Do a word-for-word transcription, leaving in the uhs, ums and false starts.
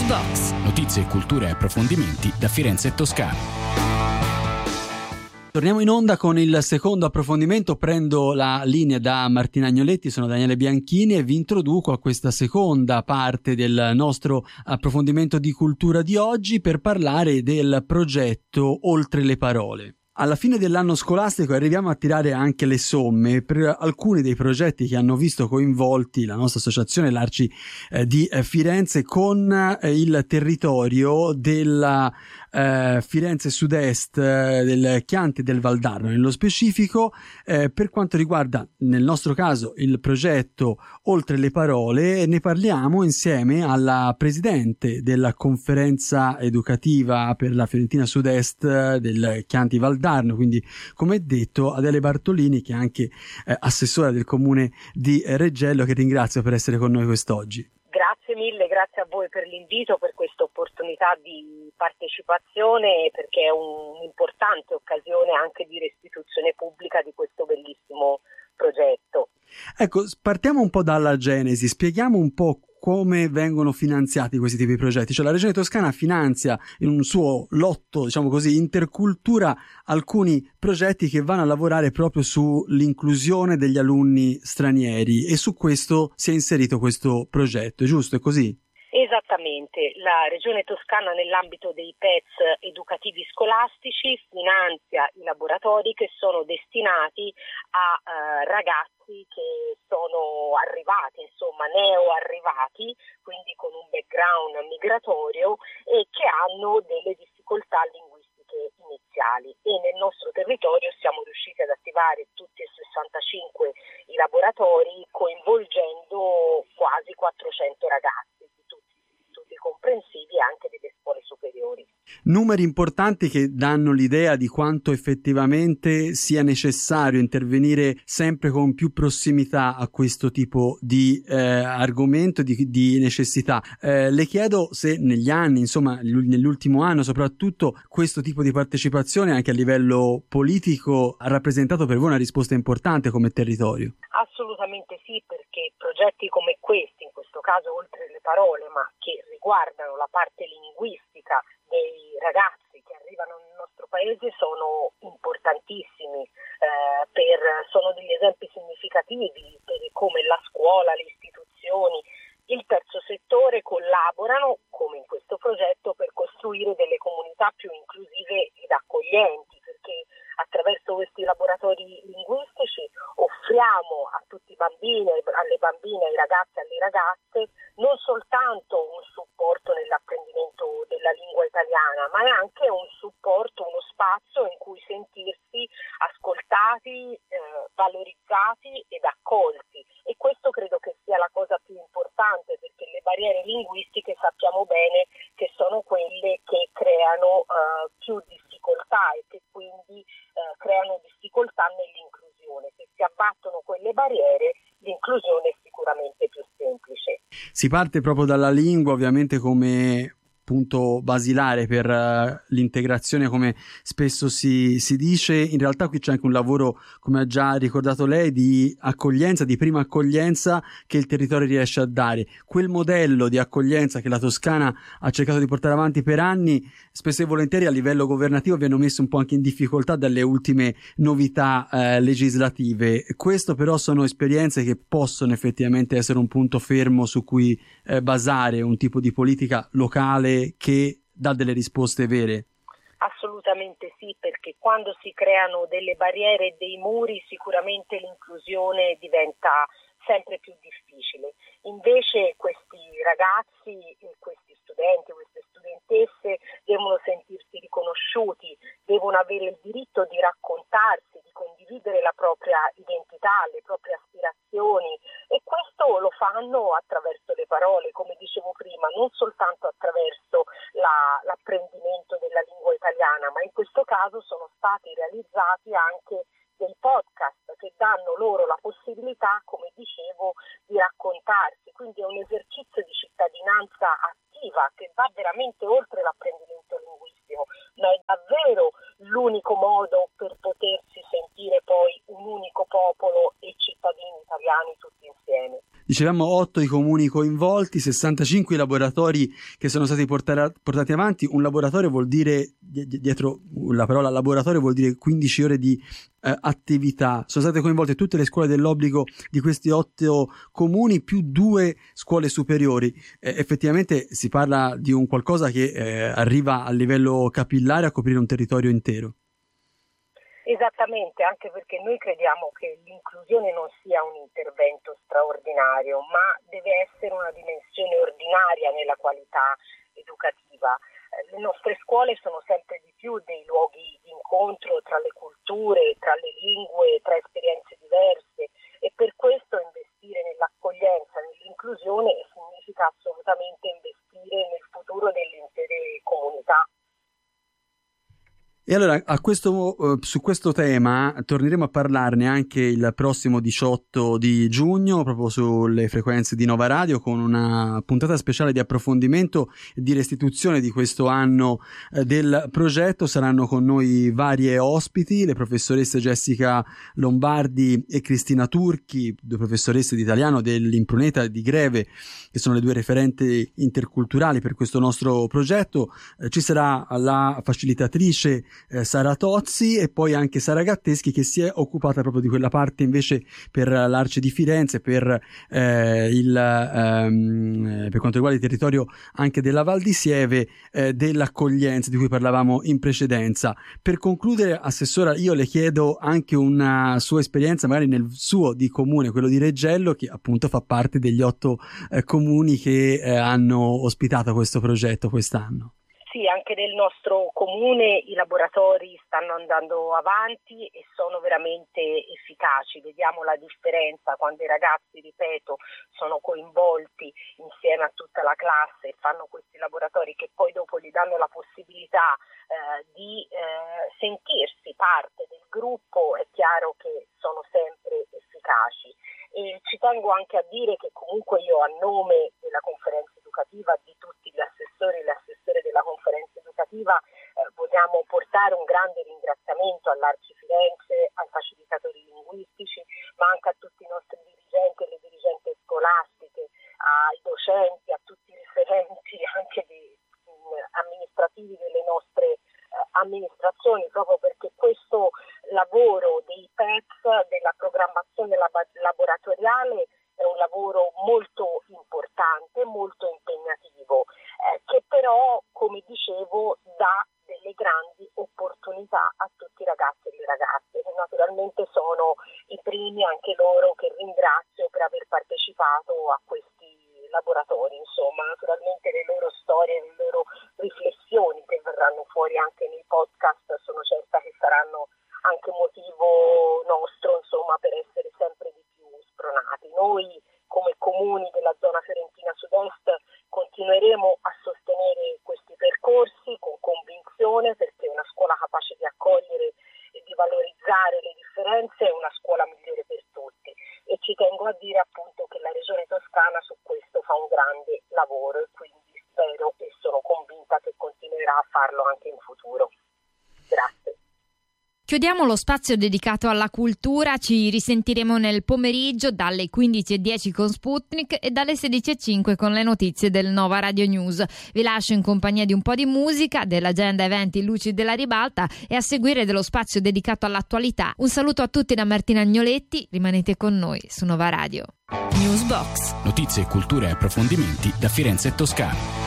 Vox. Notizie, cultura e approfondimenti da Firenze e Toscana. Torniamo in onda con il secondo approfondimento. Prendo la linea da Martina Agnoletti, sono Daniele Bianchini e vi introduco a questa seconda parte del nostro approfondimento di cultura di oggi per parlare del progetto Oltre le parole. Alla fine dell'anno scolastico arriviamo a tirare anche le somme per alcuni dei progetti che hanno visto coinvolti la nostra associazione, l'Arci eh, di eh, Firenze, con eh, il territorio della eh, Firenze Sud-Est, eh, del Chianti e del Valdarno nello specifico, eh, per quanto riguarda nel nostro caso il progetto Oltre le parole. Ne parliamo insieme alla presidente della conferenza educativa per la Fiorentina Sud-Est eh, del Chianti Valdarno, quindi come detto Adele Bartolini, che è anche eh, assessora del comune di Reggello, che ringrazio per essere con noi quest'oggi. Grazie mille, grazie a voi per l'invito, per questa opportunità di partecipazione, perché è un'importante occasione anche di restituzione pubblica di questo bellissimo progetto. Ecco, partiamo un po' dalla genesi, spieghiamo un po' come vengono finanziati questi tipi di progetti. Cioè la Regione Toscana finanzia in un suo lotto, diciamo così, intercultura, alcuni progetti che vanno a lavorare proprio sull'inclusione degli alunni stranieri, e su questo si è inserito questo progetto, è giusto? È così? Esattamente, la Regione Toscana nell'ambito dei P E Z educativi scolastici finanzia i laboratori che sono destinati a eh, ragazzi che sono arrivati, insomma neo-arrivati, quindi con un background migratorio e che hanno delle difficoltà linguistiche iniziali, e nel nostro territorio siamo riusciti ad attivare tutti e sessantacinque i laboratori, coinvolgendo quasi quattrocento ragazzi comprensivi anche delle scuole superiori. Numeri importanti che danno l'idea di quanto effettivamente sia necessario intervenire sempre con più prossimità a questo tipo di eh, argomento, di, di necessità. Eh, le chiedo se negli anni, insomma nell'ultimo anno soprattutto, questo tipo di partecipazione anche a livello politico ha rappresentato per voi una risposta importante come territorio. Assolutamente sì, perché progetti come questi, in questo caso Oltre le parole, ma che riguardano la parte linguistica dei ragazzi che arrivano nel nostro paese, sono importantissimi, eh, per, sono degli esempi significativi per come la scuola, le istituzioni, il terzo settore collaborano, come in questo progetto, per costruire delle comunità più inclusive ed accoglienti, perché attraverso questi laboratori linguistici offriamo a tutti i bambini, alle bambine, ai ragazzi e alle ragazze non soltanto un supporto nell'apprendimento della lingua italiana, ma è anche un supporto, uno spazio in cui sentirsi ascoltati, eh, valorizzati ed accolti. E questo credo che sia la cosa più importante, perché le barriere linguistiche sappiamo bene che sono quelle che creano eh, più difficoltà e che quindi eh, creano difficoltà nell'inclusione. Se si abbattono quelle barriere, l'inclusione è sicuramente più semplice. Si parte proprio dalla lingua, ovviamente, come punto basilare per uh, l'integrazione, come spesso si, si dice. In realtà qui c'è anche un lavoro, come ha già ricordato lei, di accoglienza, di prima accoglienza che il territorio riesce a dare. Quel modello di accoglienza che la Toscana ha cercato di portare avanti per anni, spesso e volentieri a livello governativo viene messo un po' anche in difficoltà dalle ultime novità eh, legislative. Questo però sono esperienze che possono effettivamente essere un punto fermo su cui eh, basare un tipo di politica locale che dà delle risposte vere. Assolutamente sì, perché quando si creano delle barriere e dei muri sicuramente l'inclusione diventa sempre più difficile. Invece questi ragazzi, questi studenti, queste studentesse devono sentirsi riconosciuti, devono avere il diritto di raccontarsi, di condividere la propria identità, le proprie aspirazioni, e questo lo fanno attraverso le parole, come dicevo prima, non soltanto attraverso la, l'apprendimento della lingua italiana, ma in questo caso sono stati realizzati anche dei podcast che danno loro la possibilità, come dicevo, di raccontarsi. Quindi è un esercizio di cittadinanza attiva che va veramente oltre l'apprendimento linguistico, ma è davvero l'unico modo per potersi sentire poi un unico popolo e cittadini italiani tutti insieme. Dicevamo otto i comuni coinvolti, sessantacinque i laboratori che sono stati portare, portati avanti. Un laboratorio vuol dire, dietro la parola laboratorio vuol dire quindici ore di eh, attività. Sono state coinvolte tutte le scuole dell'obbligo di questi otto comuni più due scuole superiori. Eh, effettivamente si parla di un qualcosa che eh, arriva a livello capillare a coprire un territorio intero. Esattamente, anche perché noi crediamo che l'inclusione non sia un intervento straordinario, ma deve essere una dimensione ordinaria nella qualità educativa. Le nostre scuole sono sempre di più dei luoghi di incontro tra le culture, tra le lingue, tra esperienze diverse, e per questo investire nell'accoglienza, nell'inclusione significa assolutamente investire nel futuro delle intere comunità. E allora a questo, uh, su questo tema torneremo a parlarne anche il prossimo diciotto di giugno, proprio sulle frequenze di Nova Radio, con una puntata speciale di approfondimento e di restituzione di questo anno uh, del progetto. Saranno con noi varie ospiti, le professoresse Jessica Lombardi e Cristina Turchi, due professoresse di italiano dell'Impruneta e di Greve, che sono le due referenti interculturali per questo nostro progetto. Uh, ci sarà la facilitatrice Eh, Sara Tozzi e poi anche Sara Gatteschi, che si è occupata proprio di quella parte invece per l'Arci di Firenze, per eh, il ehm, per quanto riguarda il territorio anche della Val di Sieve, eh, dell'accoglienza di cui parlavamo in precedenza. Per concludere, Assessora, io le chiedo anche una sua esperienza magari nel suo di comune, quello di Reggello, che appunto fa parte degli otto eh, comuni che eh, hanno ospitato questo progetto quest'anno. Sì, anche nel nostro comune i laboratori stanno andando avanti e sono veramente efficaci. Vediamo la differenza quando i ragazzi, ripeto, sono coinvolti insieme a tutta la classe e fanno questi laboratori che poi dopo gli danno la possibilità eh, di eh, sentirsi parte del gruppo. È chiaro che sono sempre efficaci. E ci tengo anche a dire che comunque io, a nome della conferenza educativa, di tutti gli assessori e le assessore della conferenza educativa, eh, vogliamo portare un grande ringraziamento all'Arci Firenze, ai facilitatori linguistici, ma anche a tutti i nostri dirigenti e le dirigenti scolastiche, ai docenti, a tutti i referenti anche di, mh, amministrativi delle nostre amministrazioni, proprio perché questo lavoro dei P E C, della programmazione lab- laboratoriale, è un lavoro molto importante, molto impegnativo, eh, che però, come dicevo, dà delle grandi opportunità a tutti i ragazzi e le ragazze, che naturalmente sono i primi anche loro che ringrazio per aver partecipato a questi laboratori. Insomma, naturalmente le loro storie, le loro riflessioni che verranno fuori anche nei podcast, sono certa che saranno anche motivo nostro, insomma, per essere sempre di più spronati. Noi come comuni della zona fiorentina sud-est continueremo a sostenere questi percorsi con convinzione, perché una scuola capace di accogliere e di valorizzare le differenze è una scuola migliore per tutti. E ci tengo a dire appunto che la Regione Toscana su questo fa un grande lavoro e quindi spero e sono convinta che continuerà a farlo anche in futuro. Grazie. Chiudiamo lo spazio dedicato alla cultura, ci risentiremo nel pomeriggio dalle quindici e dieci con Sputnik e dalle sedici e cinque con le notizie del Nova Radio News. Vi lascio in compagnia di un po' di musica, dell'agenda eventi Luci della Ribalta e a seguire dello spazio dedicato all'attualità. Un saluto a tutti da Martina Agnoletti, rimanete con noi su Nova Radio. Newsbox. Notizie, cultura e approfondimenti da Firenze e Toscana.